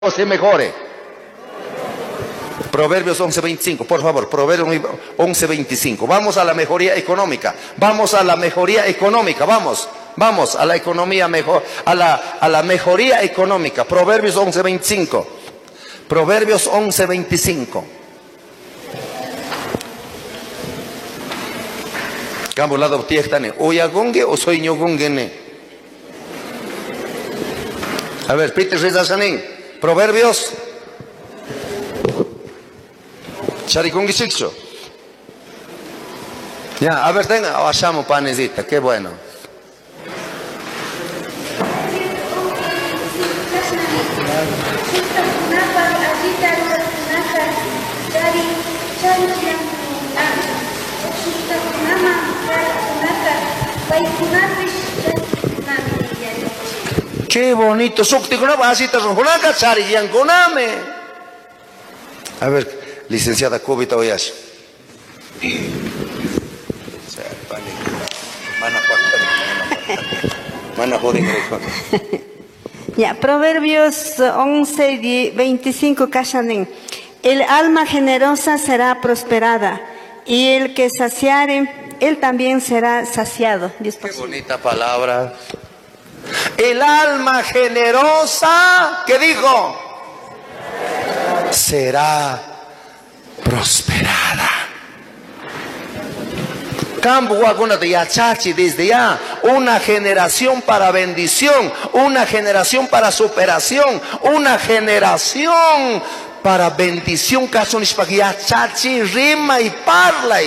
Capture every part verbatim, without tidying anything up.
se mejore. Proverbios once veinticinco, por favor, Proverbios once veinticinco. Vamos a la mejoría económica. Vamos a la mejoría económica. Vamos, vamos a la economía mejor, a la, a la mejoría económica. Proverbios once veinticinco. Proverbios once veinticinco. Cambo lado tiechtane. Oya gonge o soy yo gongene. A ver, Peter Rezasanin. Proverbios. Charicongi Sixo. Ya, a ver, tenga, vayamos panecita, qué bueno. Qué bonito. A ver, licenciada Cubita Oyash. Ya, Proverbios once veinticinco, Kashanin. El alma generosa será prosperada, y el que saciare, él también será saciado. Dios. Qué bonita palabra. El alma generosa, ¿qué dijo? Será prosperada. Campo Guaguna de Yachachi, desde ya, una generación para bendición, una generación para superación, una generación para bendición. Casonis para Yachachi, rima y parla.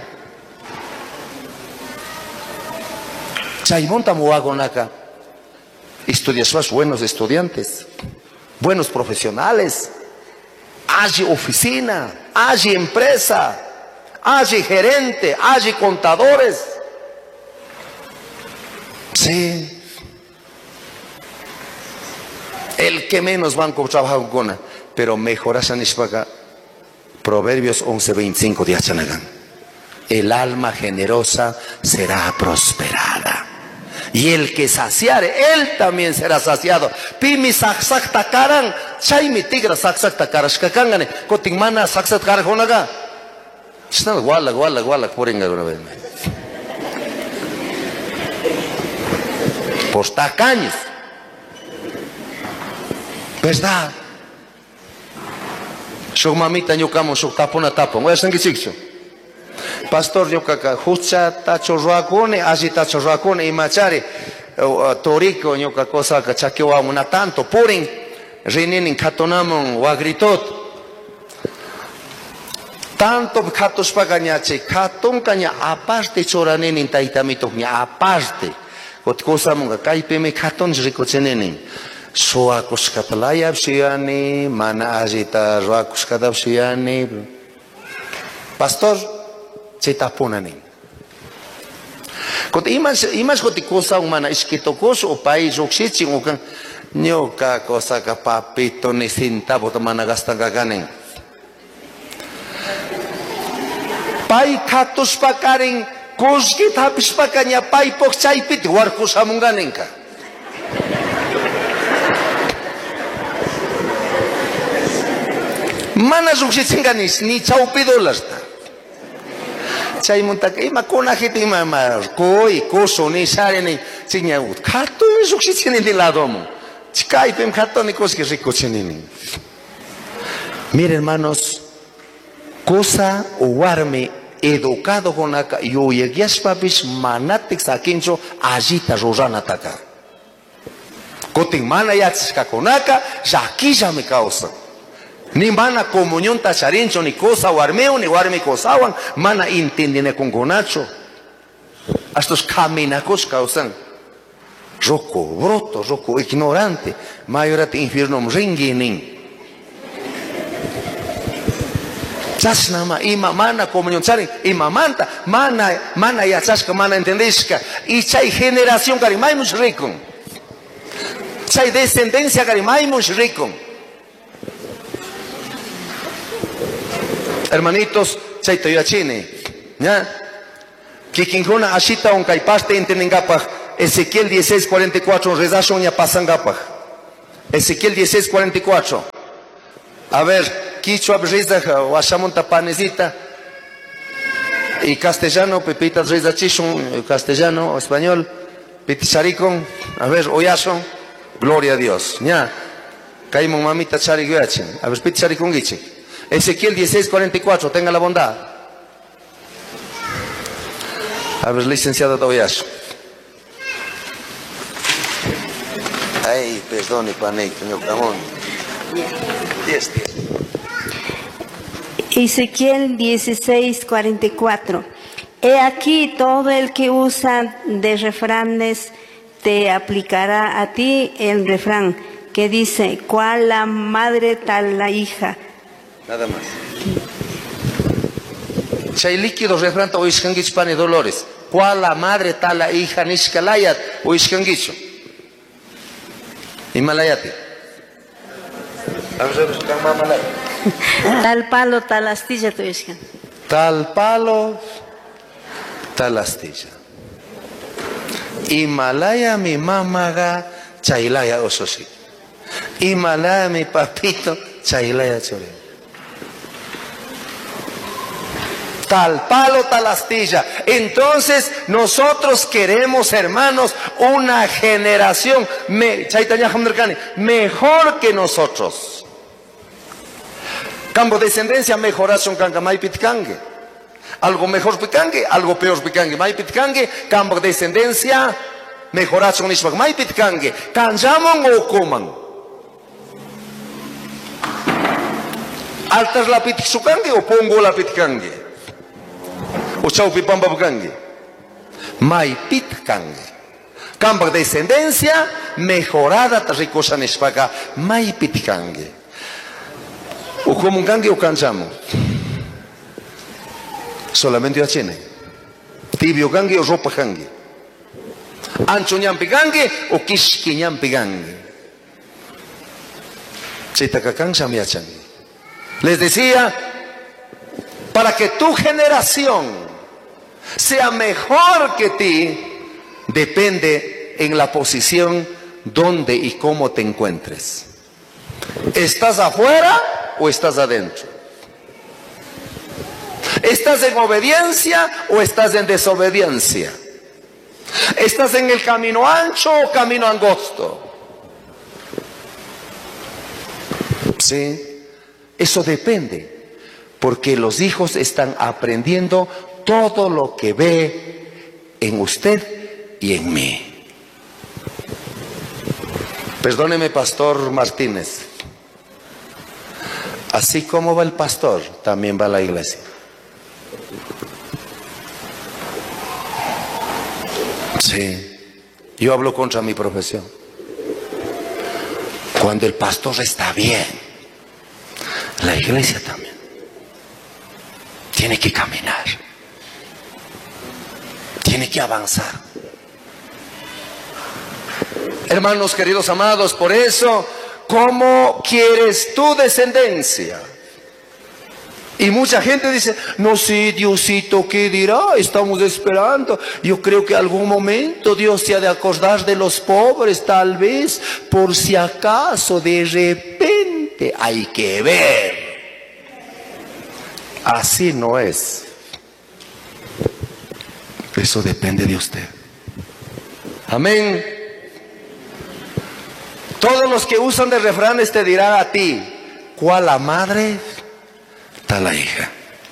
Chaimonta Muagonaka. Estudias buenos estudiantes, buenos profesionales. Hay oficina, hay empresa, hay gerente, hay contadores. Sí. El que menos banco trabaja con, pero mejoras a Nishpaga. Proverbios once veinticinco de Achanagan. El alma generosa será prosperada, y el que saciare, él también será saciado. Pimi saksak takaran, chaimi tigra saksak takaras kakangane, kotingmana saksak takaras honaga. Está guala, guala, guala, poringa una vez. Por tacaños. ¿Verdad? Shok mamita ñukamo shok tapona tapon. Oye, están que chicho. Pastor, yo caca, jucha tacho roacone, así tacho roacone, y machare, torico, yo caca cosa, cachaquewa, una tanto, purin, renin, catonamon, wagritot. Tanto catos pagañache, caton caña, aparte choranenin, taitamito, aparte. Ot cosa monga, caipeme caton, ricochenenin. Soacos capalaya, psiani, mana azita, roacos cadapsiani. Pastor, se tapunanin. Kot imas imas koti cosa humana escrito cosa o país o xichi o kan nyoka cosa ka papito ni centavo tomana gasta gaganen. Pai katos pakarin koski tapis pakanya pai pok chaipit warko samunganen ka. Mana zuxichinganis ni chaupidolas ta. Chay montaka ima kona hiti ima ma koi koso ni sare ni chiña ut kato ni suxichini ni lado mo chikai pem kato ni koski rico chinini. Mire, hermanos, cosa o warme educado con acá yo yegias papis manatik sakincho agita rosana taka kotin mana yatska con acá yakilla me causa. Ni mana comunión tacharincho, ni cosa warmeo, ni warme cosawan, mana intendine con gonacho. Estos caminacos causan. Roco, broto, roco, ignorante. Mayorate infierno ringinin. Chasnama, ima mana comunión charin, ima manta, mana, mana yachasca, mana entendesca. Y chay generación carimaimus ricon. Chay descendencia carimaimus ricon. Hermanitos, chaito yachine, ¿ya? Kikinkuna ashita un caipaste entendengapa, Ezequiel dieciséis cuarenta y cuatro, rezashon ya pasangapa. Ezequiel dieciséis, cuarenta y cuatro. A ver, quichua, brisa, guachamonta, panecita. Y castellano, pepita, brisa, chichon, castellano, español. Piticharicon, a ver, oyason. Gloria a Dios. Ya. Caímos mamita chari guachen. A ver, piticharicon guiche. Ezequiel dieciséis, cuarenta y cuatro. Tenga la bondad. A ver, licenciado de oyaso. Ay, perdone, paneito, meu camón. Diez, diez. Ezequiel dieciséis, cuarenta y cuatro. He aquí todo el que usa de refranes te aplicará a ti el refrán que dice, cuál la madre tal la hija. Nada más. Chay líquido refrán o iskanguich pane dolores. Cuál la madre tal la hija nishkalayat o iskanguicho. Himalayate. Tal palo, tal astilla tu iskan. Tal palo, tal astilla. Himalaya mi mamaga, chailaya ososhi. Himalaya mi papito, chailaya chore. Tal palo, tal astilla. Entonces nosotros queremos, hermanos, una generación me, mejor que nosotros. Campo descendencia mejoración kangamay pitkange. Algo mejor picangue, algo peor picangue. May pitkange, campo descendencia mejoración nishmak. May pitkange, kanjamon o coman. Altas la pitsukange o pongo la pitkange. O chaupi pamba bukange. May pitkange. Campo descendencia mejorada tarikosa nishpaka. May pitkange. O como kange o kanjamo. Solamente yo achene. Tibio kange o ropa kange. Ancho ñampi kange o kishki ñampi kange. Chitakakan shamiachange. Les decía, para que tu generación sea mejor que ti, depende en la posición donde y cómo te encuentres. ¿Estás afuera o estás adentro? ¿Estás en obediencia o estás en desobediencia? ¿Estás en el camino ancho o camino angosto? Sí. Eso depende, porque los hijos están aprendiendo todo lo que ve en usted y en mí. Perdóneme, Pastor Martínez. Así como va el pastor, también va la iglesia. Sí, yo hablo contra mi profesión. Cuando el pastor está bien, la iglesia también tiene que caminar, tiene que avanzar. Hermanos queridos amados, por eso, ¿cómo quieres tu descendencia? Y mucha gente dice, no sé, Diosito, ¿qué dirá? Estamos esperando. Yo creo que algún momento Dios se ha de acordar de los pobres, tal vez, por si acaso, de repente, hay que ver. Así no es. Eso depende de usted. Amén. Todos los que usan de refranes te dirán a ti, ¿cuál la madre? Tal la hija.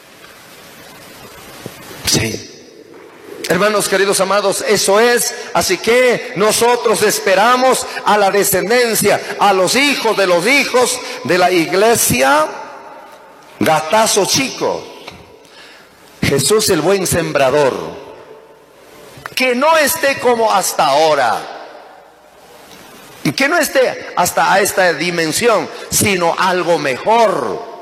Sí. Hermanos queridos amados, eso es. Así que nosotros esperamos a la descendencia, a los hijos de los hijos de la iglesia. Gatazo chico, Jesús el buen sembrador, que no esté como hasta ahora, que no esté hasta a esta dimensión, sino algo mejor.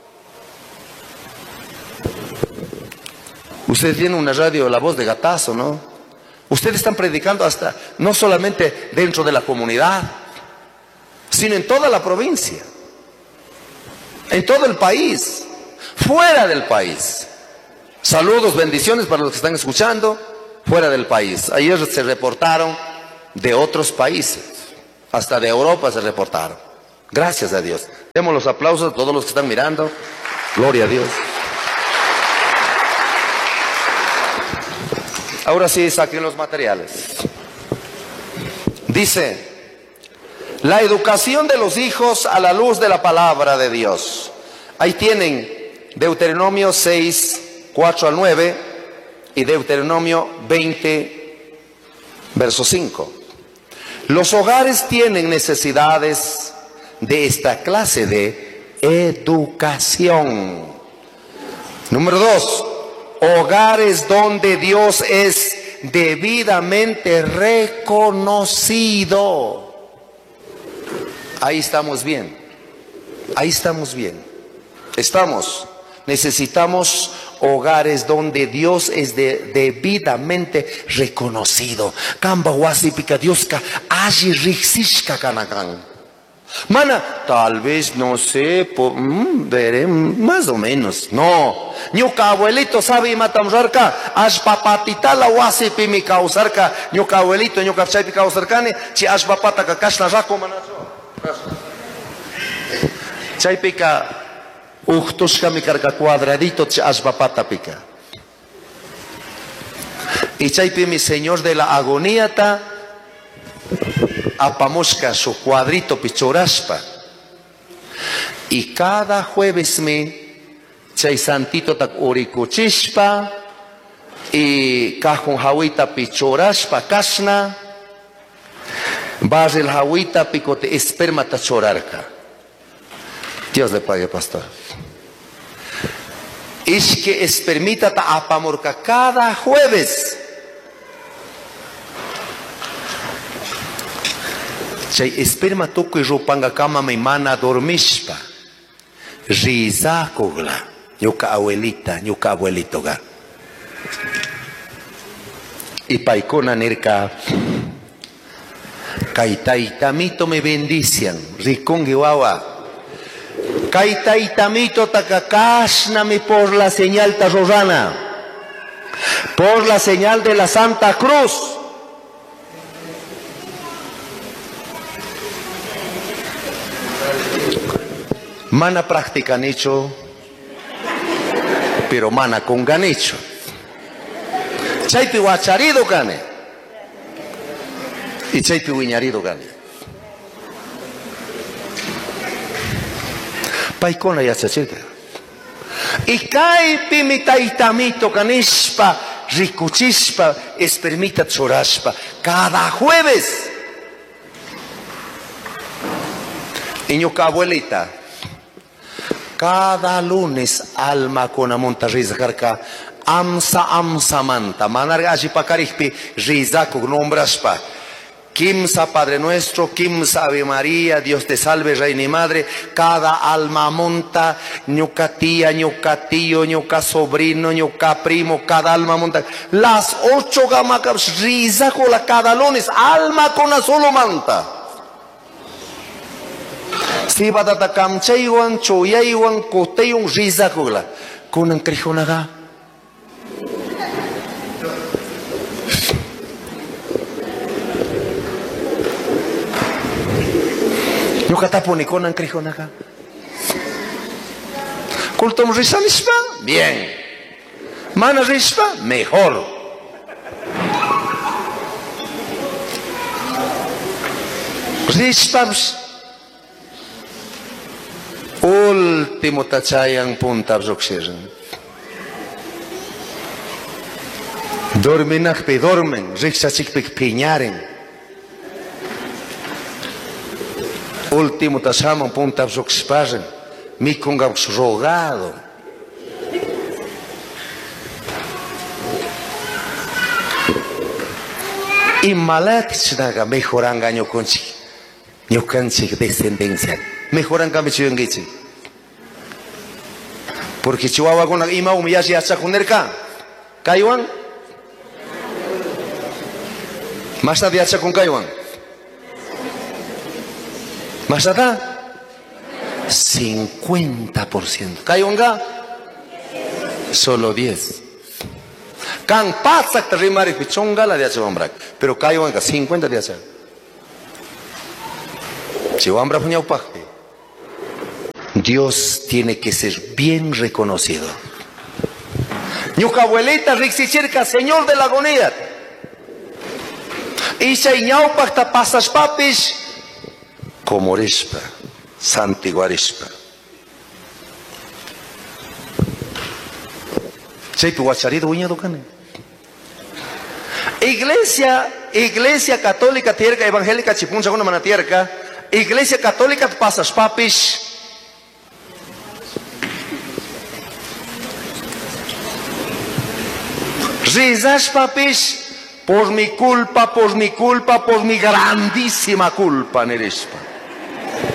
Usted tiene una radio, La Voz de Gatazo, ¿no? Ustedes están predicando hasta, no solamente dentro de la comunidad, sino en toda la provincia, en todo el país, fuera del país. Saludos, bendiciones para los que están escuchando fuera del país. Ayer se reportaron de otros países. Hasta de Europa se reportaron. Gracias a Dios. Demos los aplausos a todos los que están mirando. Gloria a Dios. Ahora sí, saquen los materiales. Dice, la educación de los hijos a la luz de la palabra de Dios. Ahí tienen Deuteronomio seis, cuatro al nueve y Deuteronomio veinte, verso cinco. Los hogares tienen necesidades de esta clase de educación. Número dos, hogares donde Dios es debidamente reconocido. Ahí estamos bien, ahí estamos bien. Estamos, necesitamos hogares donde Dios es de, debidamente reconocido. Kamba wasipika Dios ka aji rixishka kanakan. Mana, tal vez, no sé, po, mm, veré, más o menos. No. Ñuka abuelito sabe matamrarka, ash papatita la wasipi mi causarka, ñuka abuelito, ñuka chaypi causarkane, chi ash papata ka kashna rako manacho. Chaypi ka uchtushka mi karka cuadradito, chi ash papata pica. Y chaypi mi señor de la agonía ta apamoshka su cuadrito pichoraspa. Y cada jueves me chay santito tak urikuchispa y cajun hawita pichoraspa kashna barril hawita picote esperma tachorarka. Dios le pague, pastor. Es que espermita ta apamorka cada jueves. Chay esperma toko y rupanga kama me mana dormishpa. Riza kogla. Ñuka abuelita, ñuka abuelito ga. Y paikona nerka. Kaitaitamito me bendician. Rikongi wawa. Kaitaitamito takakashnami por la señal tarrorana. Por la señal de la Santa Cruz. Mana practican hecho, pero mana con ganicho. Chaypi guacharido gane. Y chaypi guiñarido gane. Paikona ya chachirka. Y kaipi mi taitamito ganishpa, ricuchispa, espermita choraspa. Cada jueves. Y ñuka abuelita. Cada lunes alma con amonta rizkarka amsa amsa manta manarga ajipakarikpi rizako nombraspa kimsa Padre Nuestro, kimsa Ave María, Dios te salve Reina y Madre. Cada alma monta, ñuka tía, ñuka tío, ñuka sobrino, ñuka primo, cada alma monta las ocho gamacas rizako la cada lunes alma con una solo manta. Si batata kamchaywan, choyaywan, kotaywan, rizakugla. Kunan krijonaga. Yukatapuni kunan krijonaga. Kultum rizamispa, bien. Mana rizpa, mejor. Rizpams. Último tachayan punta absoxion. Dorminak pe dormen, rixachik pe piñaren. Último tachaman punta absoxpajen, mi congabs rogado. Y malatich mejoran gaño conchi, yo canchik descendencia. Mejoran cambio chivengichi. Porque Chihuahua con la ima humillashi hasta kunerka. Kaiwan. Más tarde hasta con Kaiwan. Más tarde. cincuenta por ciento. Kaiwan ga. Solo diez. Kan patsak te rimari pichonga la de hacha bambrak. Pero Kaiwan ga cincuenta de hacha. Chihuahua Fuñaupaje. Dios tiene que ser bien reconocido. Ñuka abuelita rixichirka señor de la agonía. Y se ñaupak ta pasas papis como rispa, santiguarispa. Cheipi guacharido uñado cane. Iglesia, iglesia católica tierca evangélica chipuncha una mana tierca. Iglesia católica pasas papis. Rizas papis por mi culpa, por mi culpa, por mi grandísima culpa, Nerespa.